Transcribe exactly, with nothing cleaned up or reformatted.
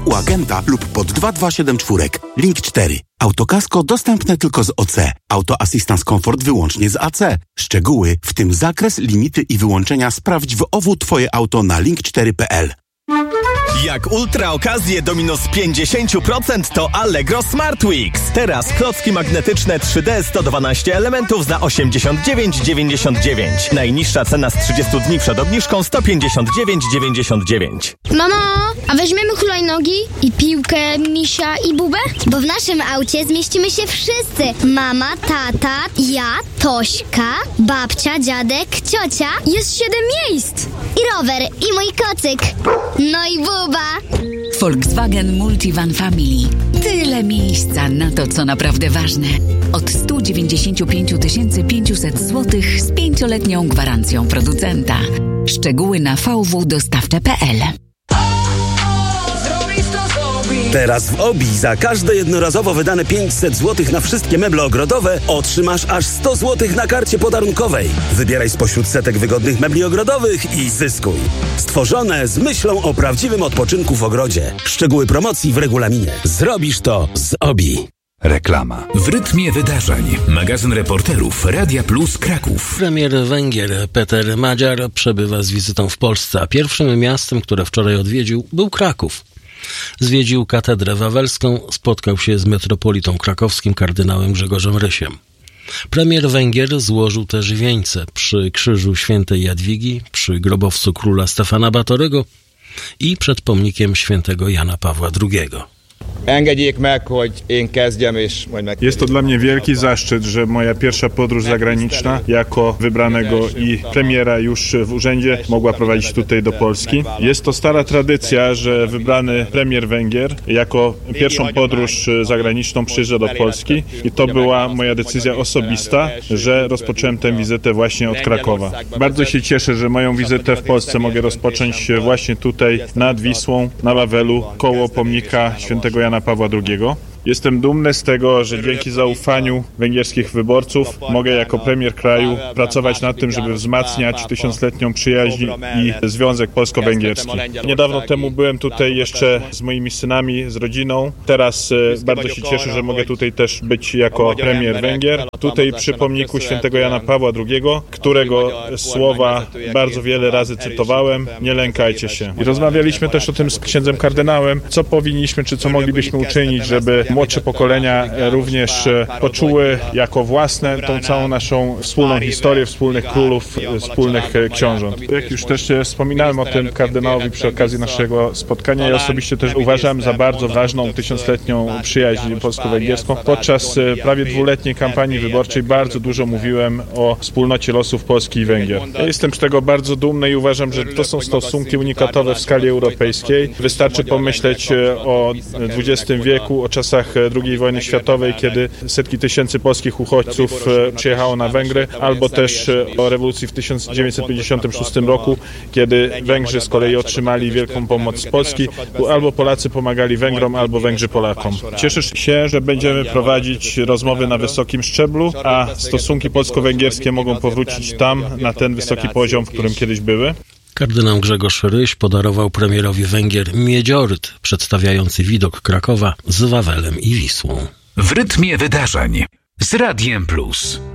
u agenta lub pod dwa dwa siedem cztery. Link cztery. Autokasko dostępne tylko z O C. Auto Assistance Comfort wyłącznie z A C. Szczegóły, w tym zakres, limity i wyłączenia sprawdź w O W Twoje auto na link cztery kropka p l. Jak ultra okazje do minus pięćdziesiąt procent to Allegro Smart Weeks. Teraz klocki magnetyczne trzy D sto dwanaście elementów za osiemdziesiąt dziewięć dziewięćdziesiąt dziewięć. Najniższa cena z trzydziestu dni przed obniżką sto pięćdziesiąt dziewięć dziewięćdziesiąt dziewięć. Mamo, a weźmiemy hulajnogi i piłkę, misia i bubę? Bo w naszym aucie zmieścimy się wszyscy. Mama, tata, ja, Tośka, babcia, dziadek, ciocia. Jest siedem miejsc. I rower, i mój kocyk. No i buba. Volkswagen Multivan Family. Tyle miejsca na to, co naprawdę ważne. Od sto dziewięćdziesiąt pięć tysięcy pięćset złotych z pięcioletnią gwarancją producenta. Szczegóły na v w dostawcze kropka p l. Teraz w Obi za każde jednorazowo wydane pięćset złotych na wszystkie meble ogrodowe otrzymasz aż sto złotych na karcie podarunkowej. Wybieraj spośród setek wygodnych mebli ogrodowych i zyskuj. Stworzone z myślą o prawdziwym odpoczynku w ogrodzie. Szczegóły promocji w regulaminie. Zrobisz to z Obi. Reklama. W rytmie wydarzeń. Magazyn reporterów Radia Plus Kraków. Premier Węgier Peter Madziar przebywa z wizytą w Polsce, a pierwszym miastem, które wczoraj odwiedził, był Kraków. Zwiedził katedrę wawelską, spotkał się z metropolitą krakowskim kardynałem Grzegorzem Rysiem. Premier Węgier złożył też wieńce przy krzyżu świętej Jadwigi, przy grobowcu króla Stefana Batorego i przed pomnikiem świętego Jana Pawła drugiego. Jest to dla mnie wielki zaszczyt, że moja pierwsza podróż zagraniczna jako wybranego i premiera już w urzędzie mogła prowadzić tutaj do Polski. Jest to stara tradycja, że wybrany premier Węgier jako pierwszą podróż zagraniczną przyjeżdża do Polski i to była moja decyzja osobista, że rozpocząłem tę wizytę właśnie od Krakowa. Bardzo się cieszę, że moją wizytę w Polsce mogę rozpocząć właśnie tutaj nad Wisłą, na Wawelu, koło pomnika świętego Jana Pawła drugiego. Jestem dumny z tego, że dzięki zaufaniu węgierskich wyborców mogę jako premier kraju pracować nad tym, żeby wzmacniać tysiącletnią przyjaźń i związek polsko-węgierski. Niedawno temu byłem tutaj jeszcze z moimi synami, z rodziną. Teraz bardzo się cieszę, że mogę tutaj też być jako premier Węgier. Tutaj przy pomniku świętego Jana Pawła drugiego, którego słowa bardzo wiele razy cytowałem. Nie lękajcie się. I rozmawialiśmy też o tym z księdzem kardynałem, co powinniśmy, czy co moglibyśmy uczynić, żeby młodsze pokolenia również poczuły jako własne tą całą naszą wspólną historię, wspólnych królów, wspólnych książąt. Jak już też wspominałem o tym kardynałowi przy okazji naszego spotkania, ja osobiście też uważam za bardzo ważną tysiącletnią przyjaźń polsko-węgierską. Podczas prawie dwuletniej kampanii wyborczej bardzo dużo mówiłem o wspólnocie losów Polski i Węgier. Ja jestem z tego bardzo dumny i uważam, że to są stosunki unikatowe w skali europejskiej. Wystarczy pomyśleć o dwudziestym wieku, o czasach drugiej wojny światowej, kiedy setki tysięcy polskich uchodźców przyjechało na Węgry, albo też o rewolucji w tysiąc dziewięćset pięćdziesiątym szóstym roku, kiedy Węgrzy z kolei otrzymali wielką pomoc z Polski, albo Polacy pomagali Węgrom, albo Węgrzy Polakom. Cieszę się, że będziemy prowadzić rozmowy na wysokim szczeblu, a stosunki polsko-węgierskie mogą powrócić tam, na ten wysoki poziom, w którym kiedyś były. Kardynał Grzegorz Ryś podarował premierowi Węgier miedzioryt przedstawiający widok Krakowa z Wawelem i Wisłą. W rytmie wydarzeń z Radiem Plus.